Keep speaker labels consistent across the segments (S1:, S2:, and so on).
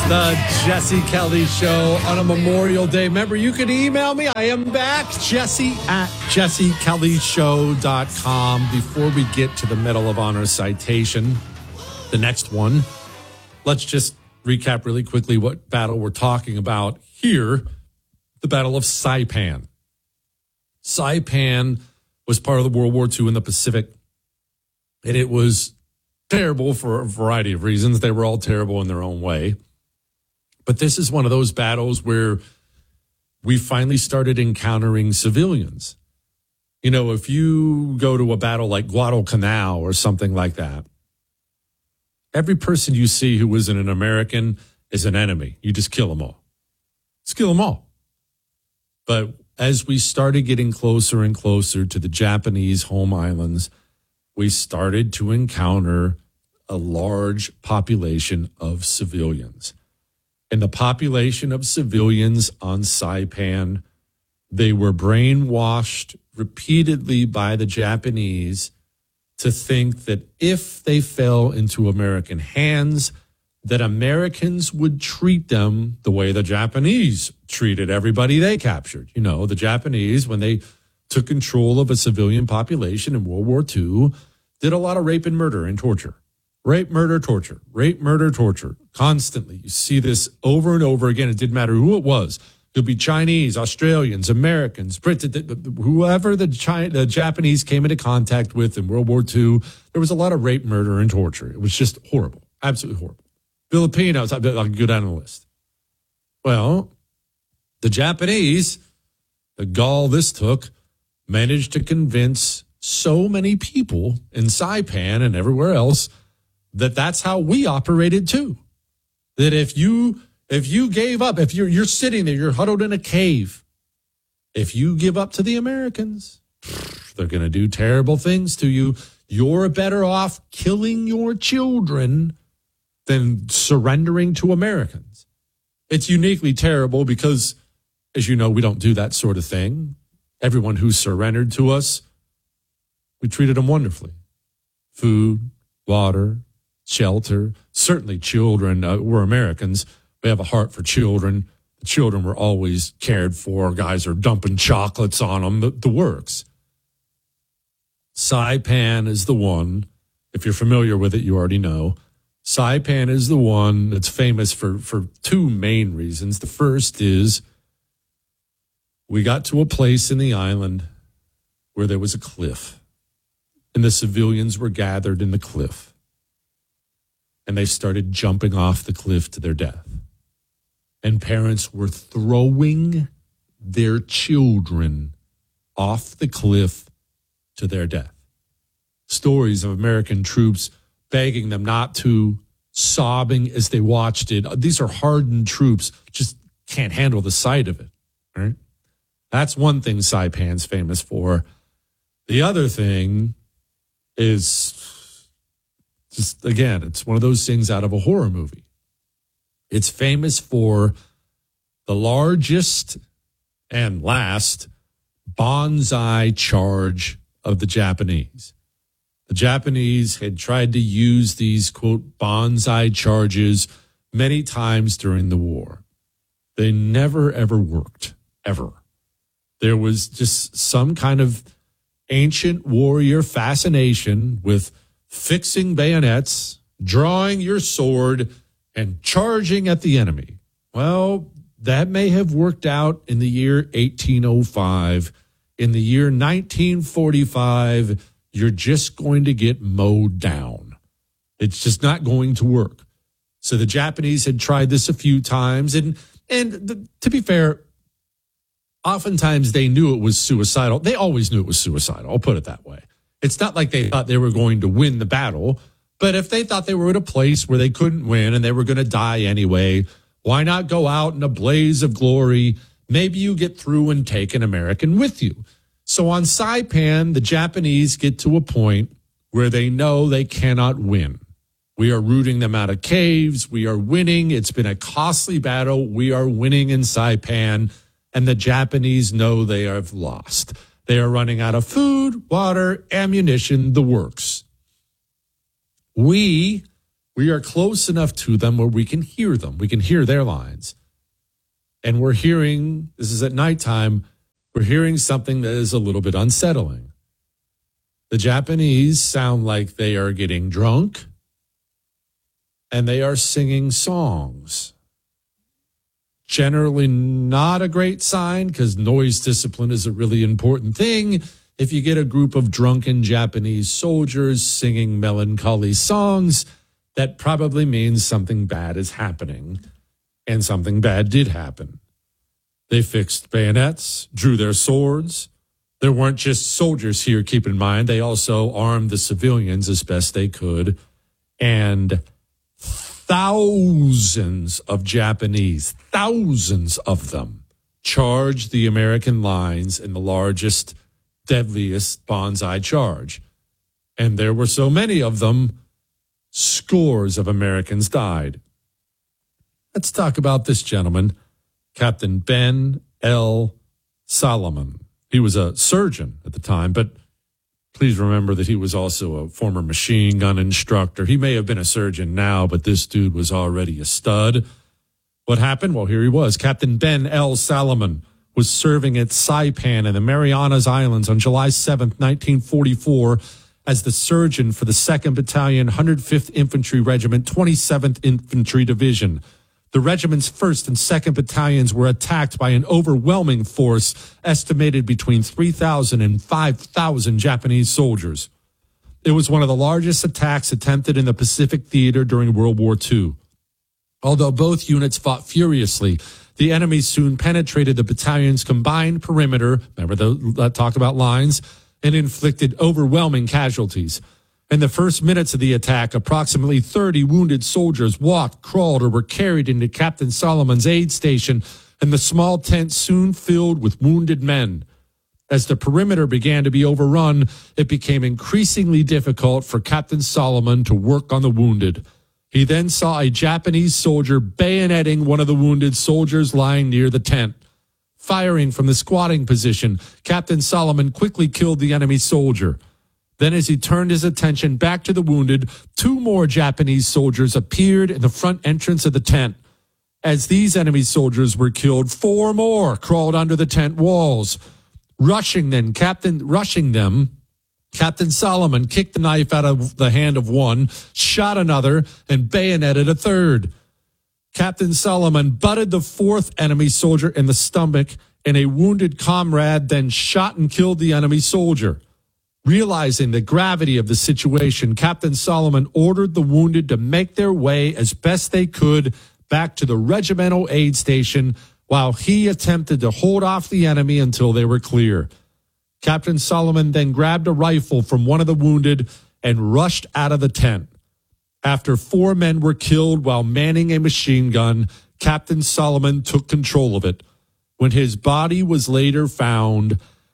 S1: The Jesse Kelly Show on a Memorial Day. Remember, you can email me. I am back. Jesse@jessekellyshow.com. Before we get to the Medal of Honor citation, the next one, let's just recap really quickly what battle we're talking about here. The Battle of Saipan. Saipan was part of the World War II in the Pacific, and it was terrible for a variety of reasons. They were all terrible in their own way. But this is one of those battles where we finally started encountering civilians. You know, if you go to a battle like Guadalcanal or something like that, every person you see who isn't an American is an enemy. You just kill them all. Just kill them all. But as we started getting closer and closer to the Japanese home islands, we started to encounter a large population of civilians. And the population of civilians on Saipan, they were brainwashed repeatedly by the Japanese to think that if they fell into American hands, that Americans would treat them the way the Japanese treated everybody they captured. You know, the Japanese, when they took control of a civilian population in World War II, did a lot of rape and murder and torture. Rape, murder, torture. Rape, murder, torture. Constantly. You see this over and over again. It didn't matter who it was. It could be Chinese, Australians, Americans, Brits, whoever the Japanese came into contact with in World War II. There was a lot of rape, murder, and torture. It was just horrible. Absolutely horrible. Filipinos, I can go down the list. Well, the Japanese, the gall this took, managed to convince so many people in Saipan and everywhere else that that's how we operated too. That if you gave up, if you're sitting there, you're huddled in a cave, if you give up to the Americans, they're going to do terrible things to you. You're better off killing your children than surrendering to Americans. It's uniquely terrible because, as you know, we don't do that sort of thing. Everyone who surrendered to us, we treated them wonderfully. Food, water, shelter, certainly children. We're Americans. We have a heart for children. The children were always cared for. Guys are dumping chocolates on them. The works. Saipan is the one. If you're familiar with it, you already know. Saipan is the one that's famous for two main reasons. The first is we got to a place in the island where there was a cliff, and the civilians were gathered in the cliff. And they started jumping off the cliff to their death. And parents were throwing their children off the cliff to their death. Stories of American troops begging them not to, sobbing as they watched it. These are hardened troops, just can't handle the sight of it. Right? That's one thing Saipan's famous for. The other thing is just, again, it's one of those things out of a horror movie. It's famous for the largest and last banzai charge of the Japanese. The Japanese had tried to use these, quote, banzai charges many times during the war. They never, ever worked, ever. There was just some kind of ancient warrior fascination with fixing bayonets, drawing your sword, and charging at the enemy. Well, that may have worked out in the year 1805. In the year 1945, you're just going to get mowed down. It's just not going to work. So the Japanese had tried this a few times. And to be fair, oftentimes they knew it was suicidal. They always knew it was suicidal. I'll put it that way. It's not like they thought they were going to win the battle, but if they thought they were at a place where they couldn't win and they were going to die anyway, why not go out in a blaze of glory? Maybe you get through and take an American with you. So on Saipan, the Japanese get to a point where they know they cannot win. We are rooting them out of caves. We are winning. It's been a costly battle. We are winning in Saipan, and the Japanese know they have lost. They are running out of food, water, ammunition, the works. We We are close enough to them where we can hear them. We can hear their lines. And we're hearing, this is at nighttime, we're hearing something that is a little bit unsettling. The Japanese sound like they are getting drunk and they are singing songs. Generally not a great sign because noise discipline is a really important thing. If you get a group of drunken Japanese soldiers singing melancholy songs, that probably means something bad is happening, and something bad did happen. They fixed bayonets, drew their swords. There weren't just soldiers here, keep in mind. They also armed the civilians as best they could, and thousands of Japanese, thousands of them, charged the American lines in the largest, deadliest banzai charge. And there were so many of them, scores of Americans died. Let's talk about this gentleman, Captain Ben L. Solomon. He was a surgeon at the time, but please remember that he was also a former machine gun instructor. He may have been a surgeon now, but this dude was already a stud. What happened? Well, here he was. Captain Ben L. Solomon was serving at Saipan in the Marianas Islands on July 7th, 1944, as the surgeon for the 2nd Battalion, 105th Infantry Regiment, 27th Infantry Division. The regiment's 1st and 2nd Battalions were attacked by an overwhelming force estimated between 3,000 and 5,000 Japanese soldiers. It was one of the largest attacks attempted in the Pacific Theater during World War II. Although both units fought furiously, the enemy soon penetrated the battalion's combined perimeter, remember that talk about lines, and inflicted overwhelming casualties. In the first minutes of the attack, approximately 30 wounded soldiers walked, crawled, or were carried into Captain Solomon's aid station, and the small tent soon filled with wounded men. As the perimeter began to be overrun, it became increasingly difficult for Captain Solomon to work on the wounded. He then saw a Japanese soldier bayoneting one of the wounded soldiers lying near the tent. Firing from the squatting position, Captain Solomon quickly killed the enemy soldier. Then as he turned his attention back to the wounded, 2 more Japanese soldiers appeared in the front entrance of the tent. As these enemy soldiers were killed, 4 more crawled under the tent walls. Rushing them, Captain Solomon kicked the knife out of the hand of one, shot another, and bayoneted a third. Captain Solomon butted the 4th enemy soldier in the stomach, and a wounded comrade then shot and killed the enemy soldier. Realizing the gravity of the situation, Captain Solomon ordered the wounded to make their way as best they could back to the regimental aid station while he attempted to hold off the enemy until they were clear. Captain Solomon then grabbed a rifle from one of the wounded and rushed out of the tent. After 4 men were killed while manning a machine gun, Captain Solomon took control of it. When his body was later found,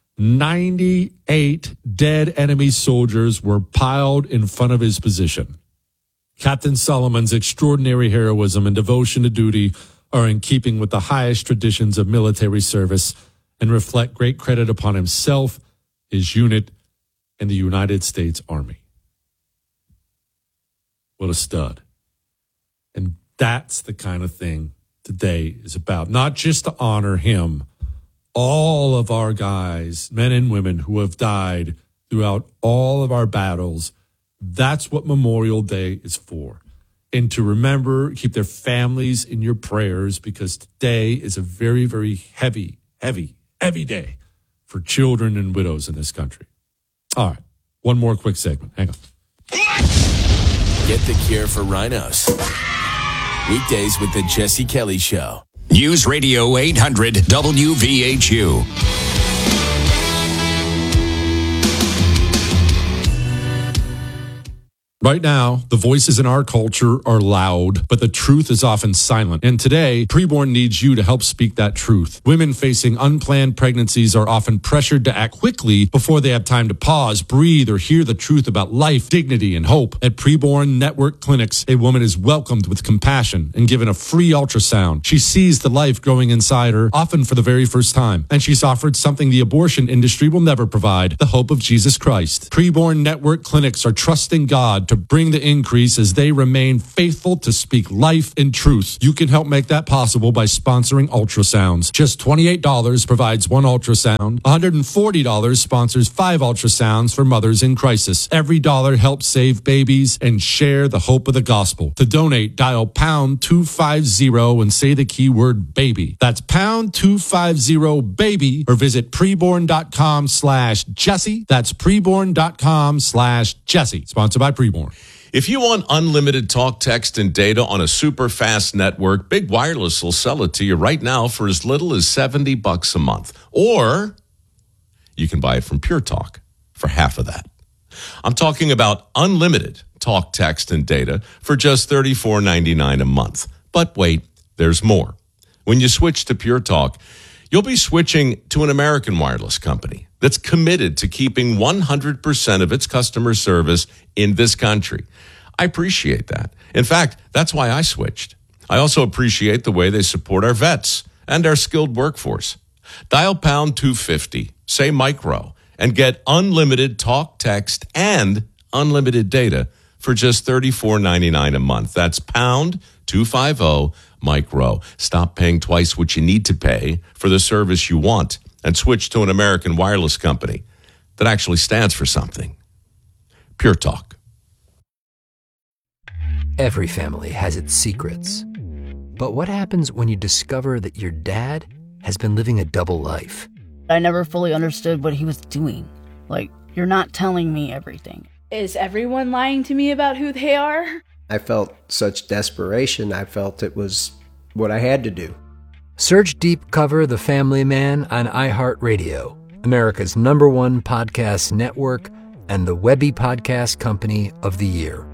S1: 98 dead enemy soldiers were piled in front of his position. Captain Solomon's extraordinary heroism and devotion to duty are in keeping with the highest traditions of military service and reflect great credit upon himself, his unit, and the United States Army. What a stud. And that's the kind of thing today is about. Not just to honor him, all of our guys, men and women who have died throughout all of our battles. That's what Memorial Day is for. And to remember, keep their families in your prayers, because today is a very, very heavy day for children and widows in this country. All right, one more quick segment. Hang on.
S2: Get the cure for rhinos. Weekdays with the Jesse Kelly Show.
S3: News Radio 800 WVHU.
S1: Right now, the voices in our culture are loud, but the truth is often silent. And today, Preborn needs you to help speak that truth. Women facing unplanned pregnancies are often pressured to act quickly before they have time to pause, breathe, or hear the truth about life, dignity, and hope. At Preborn Network Clinics, a woman is welcomed with compassion and given a free ultrasound. She sees the life growing inside her, often for the very first time. And she's offered something the abortion industry will never provide, the hope of Jesus Christ. Preborn Network Clinics are trusting God to to bring the increase as they remain faithful to speak life and truth. You can help make that possible by sponsoring ultrasounds. Just $28 provides one ultrasound. $140 sponsors 5 ultrasounds for mothers in crisis. Every dollar helps save babies and share the hope of the gospel. To donate, dial pound 250 and say the keyword baby. That's pound 250 baby, or visit preborn.com/Jesse. That's preborn.com/Jesse. Sponsored by Preborn.
S4: If you want unlimited talk, text, and data on a super fast network, Big Wireless will sell it to you right now for as little as $70 a month. Or you can buy it from Pure Talk for half of that. I'm talking about unlimited talk, text, and data for just $34.99 a month. But wait, there's more. When you switch to Pure Talk, you'll be switching to an American wireless company that's committed to keeping 100% of its customer service in this country. I appreciate that. In fact, that's why I switched. I also appreciate the way they support our vets and our skilled workforce. Dial pound 250, say micro, and get unlimited talk, text, and unlimited data for just $34.99 a month. That's pound 250 micro. Stop paying twice what you need to pay for the service you want and switch to an American wireless company that actually stands for something. Pure Talk.
S5: Every family has its secrets. But what happens when you discover that your dad has been living a double life?
S6: I never fully understood what he was doing. Like, you're not telling me everything.
S7: Is everyone lying to me about who they are?
S8: I felt such desperation. I felt it was what I had to do.
S5: Search Deep Cover The Family Man on iHeartRadio, America's #1 podcast network and the Webby Podcast Company of the Year.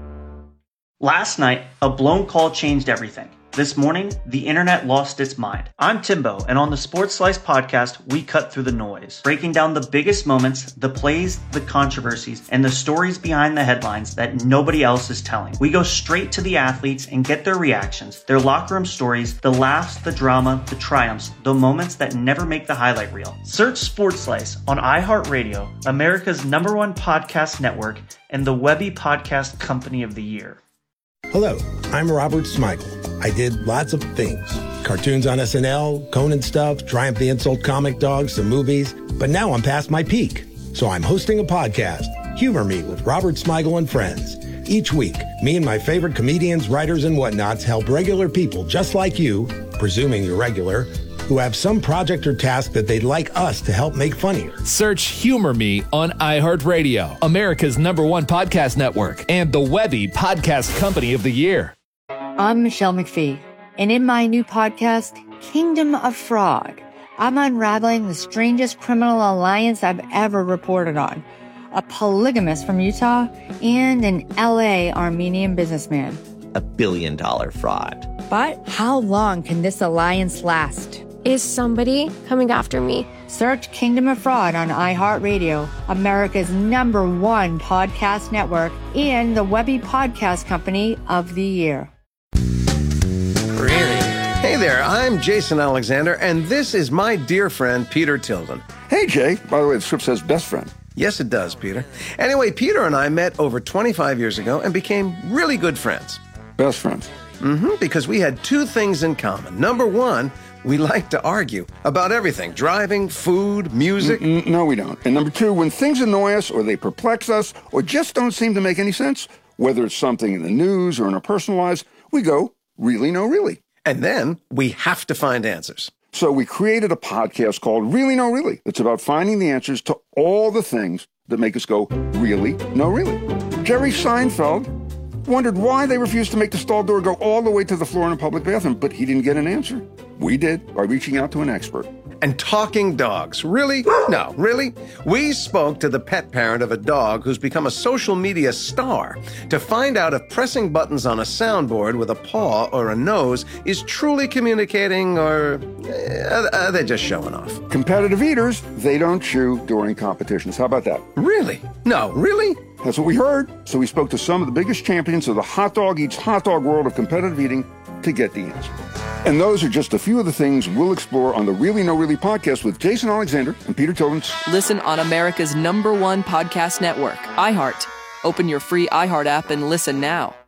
S9: Last night, a blown call changed everything. This morning, the internet lost its mind. I'm Timbo, and on the Sports Slice podcast, we cut through the noise, breaking down the biggest moments, the plays, the controversies, and the stories behind the headlines that nobody else is telling. We go straight to the athletes and get their reactions, their locker room stories, the laughs, the drama, the triumphs, the moments that never make the highlight reel. Search Sports Slice on iHeartRadio, America's #1 podcast network, and the Webby Podcast Company of the Year.
S10: Hello, I'm Robert Smigel. I did lots of things. Cartoons on SNL, Conan stuff, Triumph the Insult Comic Dogs, some movies. But now I'm past my peak. So I'm hosting a podcast, Humor Me with Robert Smigel and Friends. Each week, me and my favorite comedians, writers, and whatnots help regular people just like you, presuming you're regular, who have some project or task that they'd like us to help make funnier.
S11: Search Humor Me on iHeartRadio, America's #1 podcast network, and the Webby Podcast Company of the Year.
S12: I'm Michelle McPhee, and in my new podcast, Kingdom of Fraud, I'm unraveling the strangest criminal alliance I've ever reported on. A polygamist from Utah and an LA Armenian businessman.
S13: $1 billion fraud.
S12: But how long can this alliance last?
S14: Is somebody coming after me?
S12: Search Kingdom of Fraud on iHeartRadio, America's #1 podcast network, and the Webby Podcast Company of the Year.
S8: Hey there, I'm Jason Alexander, and this is my dear friend, Peter Tilden.
S15: Hey, Jay. By the way, the script says best friend.
S8: Yes, it does, Peter. Anyway, Peter and I met over 25 years ago and became really good friends.
S15: Best friends.
S8: Because we had 2 things in common. Number 1, we like to argue about everything. Driving, food, music.
S15: No, we don't. And number 2, when things annoy us or they perplex us or just don't seem to make any sense, whether it's something in the news or in our personal lives, we go, really, no, really.
S8: And then we have to find answers.
S15: So we created a podcast called Really, No, Really. It's about finding the answers to all the things that make us go, really, no, really. Jerry Seinfeld wondered why they refused to make the stall door go all the way to the floor in a public bathroom, but he didn't get an answer. We did by reaching out to an expert.
S8: And talking dogs. Really? No, really? We spoke to the pet parent of a dog who's become a social media star to find out if pressing buttons on a soundboard with a paw or a nose is truly communicating, or are they just showing off?
S15: Competitive eaters, they don't chew during competitions. How about that?
S8: Really? No, really?
S15: That's what we heard. So we spoke to some of the biggest champions of the hot dog eats hot dog world of competitive eating to get the answer. And those are just a few of the things we'll explore on the Really No Really podcast with Jason Alexander and Peter Tilden.
S16: Listen on America's #1 podcast network, iHeart. Open your free iHeart app and listen now.